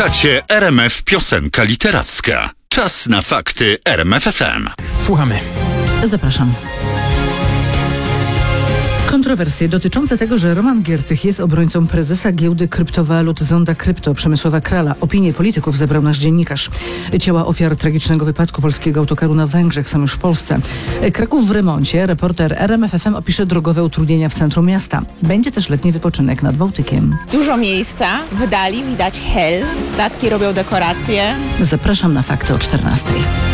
Słuchacie RMF Piosenka Literacka. Czas na fakty RMF FM. Słuchamy. Zapraszam. Kontrowersje dotyczące tego, że Roman Giertych jest obrońcą prezesa giełdy kryptowalut Zonda Krypto Przemysława Krala. Opinię polityków zebrał nasz dziennikarz. Ciała ofiar tragicznego wypadku polskiego autokaru na Węgrzech są już w Polsce. Kraków w remoncie. Reporter RMF FM opisze drogowe utrudnienia w centrum miasta. Będzie też letni wypoczynek nad Bałtykiem. Dużo miejsca wydali, widać hel, statki robią dekoracje. Zapraszam na fakty o 14:00.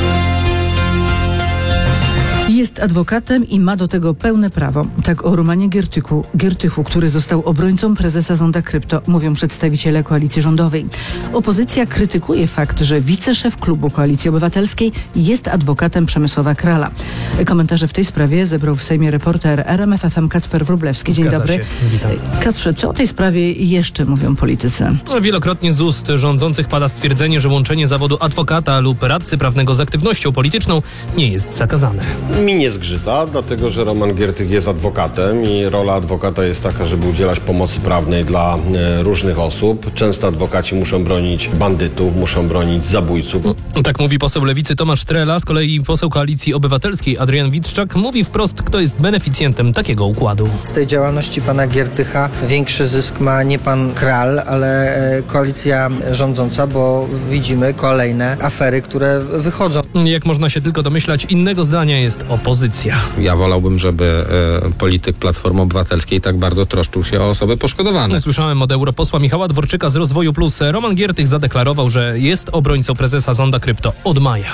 Jest adwokatem i ma do tego pełne prawo. Tak o Romanie Giertychu, który został obrońcą prezesa Zonda Krypto, mówią przedstawiciele koalicji rządowej. Opozycja krytykuje fakt, że wiceszef klubu Koalicji Obywatelskiej jest adwokatem Przemysława Krala. Komentarze w tej sprawie zebrał w Sejmie reporter RMF FM Kacper Wróblewski. Dzień Zgadza dobry. się. Witam. Kacprze, co o tej sprawie jeszcze mówią politycy? Wielokrotnie z ust rządzących pada stwierdzenie, że łączenie zawodu adwokata lub radcy prawnego z aktywnością polityczną nie jest zakazane. Mi nie zgrzyta, dlatego że Roman Giertych jest adwokatem i rola adwokata jest taka, żeby udzielać pomocy prawnej dla różnych osób. Często adwokaci muszą bronić bandytów, muszą bronić zabójców. Tak mówi poseł Lewicy Tomasz Trela, z kolei poseł Koalicji Obywatelskiej Adrian Witczak mówi wprost, kto jest beneficjentem takiego układu. Z tej działalności pana Giertycha większy zysk ma nie pan Kral, ale koalicja rządząca, bo widzimy kolejne afery, które wychodzą. Jak można się tylko domyślać, innego zdania jest opozycja. Ja wolałbym, żeby polityk Platformy Obywatelskiej tak bardzo troszczył się o osoby poszkodowane. Słyszałem od europosła Michała Dworczyka z Rozwoju Plus. Roman Giertych zadeklarował, że jest obrońcą prezesa Zonda Krypto od maja.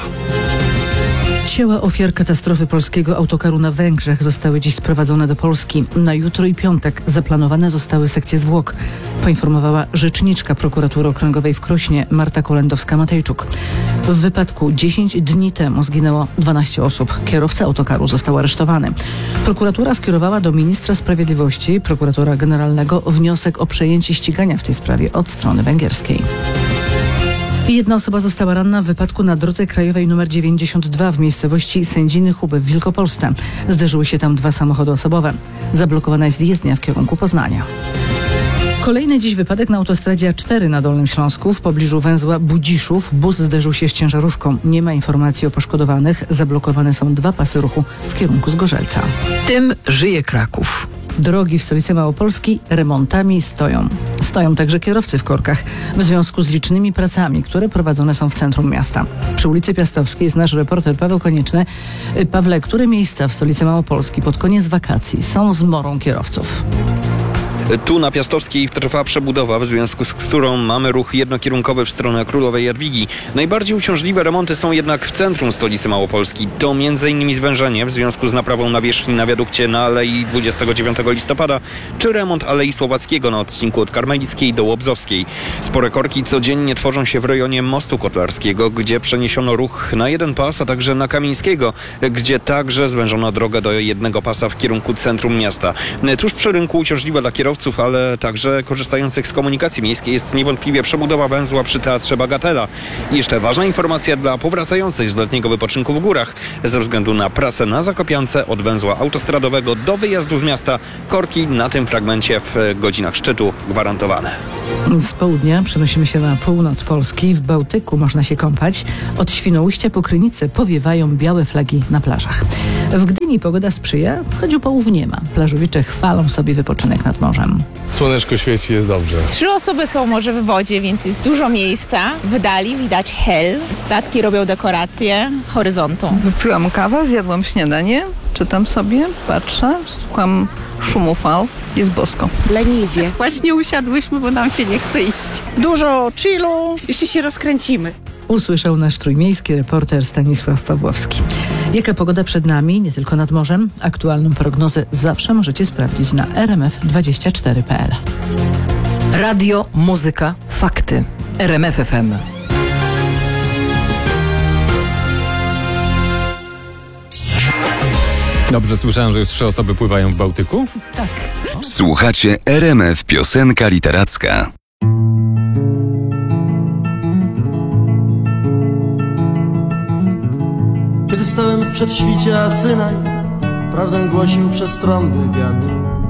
Ciała ofiar katastrofy polskiego autokaru na Węgrzech zostały dziś sprowadzone do Polski. Na jutro i piątek zaplanowane zostały sekcje zwłok, poinformowała rzeczniczka prokuratury okręgowej w Krośnie Marta Kolendowska-Matejczuk. W wypadku 10 dni temu zginęło 12 osób. Kierowca autokaru został aresztowany. Prokuratura skierowała do ministra sprawiedliwości, prokuratora generalnego, wniosek o przejęcie ścigania w tej sprawie od strony węgierskiej. Jedna osoba została ranna w wypadku na drodze krajowej nr 92 w miejscowości Sędziny Huby w Wielkopolsce. Zderzyły się tam dwa samochody osobowe. Zablokowana jest jezdnia w kierunku Poznania. Kolejny dziś wypadek na autostradzie A4 na Dolnym Śląsku w pobliżu węzła Budziszów. Bus zderzył się z ciężarówką. Nie ma informacji o poszkodowanych. Zablokowane są dwa pasy ruchu w kierunku Zgorzelca. Tym żyje Kraków. Drogi w stolicy Małopolski remontami stoją. Stoją także kierowcy w korkach w związku z licznymi pracami, które prowadzone są w centrum miasta. Przy ulicy Piastowskiej jest nasz reporter Paweł Konieczny. Pawle, które miejsca w stolicy Małopolski pod koniec wakacji są zmorą kierowców? Tu na Piastowskiej trwa przebudowa, w związku z którą mamy ruch jednokierunkowy w stronę Królowej Jadwigi. Najbardziej uciążliwe remonty są jednak w centrum stolicy Małopolski. To m.in. zwężenie w związku z naprawą nawierzchni na wiadukcie na Alei 29 listopada, czy remont Alei Słowackiego na odcinku od Karmelickiej do Łobzowskiej. Spore korki codziennie tworzą się w rejonie Mostu Kotlarskiego, gdzie przeniesiono ruch na jeden pas, a także na Kamińskiego, gdzie także zwężono drogę do jednego pasa w kierunku centrum miasta. Tuż przy rynku uciążliwa dla kierowców, ale także korzystających z komunikacji miejskiej jest niewątpliwie przebudowa węzła przy Teatrze Bagatela. I jeszcze ważna informacja dla powracających z letniego wypoczynku w górach. Ze względu na pracę na Zakopiance od węzła autostradowego do wyjazdu z miasta, korki na tym fragmencie w godzinach szczytu gwarantowane. Z południa przenosimy się na północ Polski. W Bałtyku można się kąpać. Od Świnoujścia po Krynicę powiewają białe flagi na plażach. W Gdyni pogoda sprzyja, choć upałów nie ma. Plażowicze chwalą sobie wypoczynek nad morzem. Słoneczko świeci, jest dobrze. 3 osoby są może w wodzie, więc jest dużo miejsca wydali, widać hel, statki robią dekoracje horyzontu. Wypiłam kawę, zjadłam śniadanie, czytam sobie, patrzę, słucham szumu fal, jest bosko. Leniwie. Właśnie usiadłyśmy, bo nam się nie chce iść. Dużo chillu. Jeszcze się rozkręcimy. Usłyszał nasz trójmiejski reporter Stanisław Pawłowski. Jaka pogoda przed nami, nie tylko nad morzem? Aktualną prognozę zawsze możecie sprawdzić na rmf24.pl. Radio, muzyka, fakty. RMF FM. Dobrze słyszałem, że już 3 osoby pływają w Bałtyku? Tak. Słuchacie RMF Piosenka Literacka. Kiedy stałem w przedświcie, a Synaj prawdę głosił przez trąby wiatr.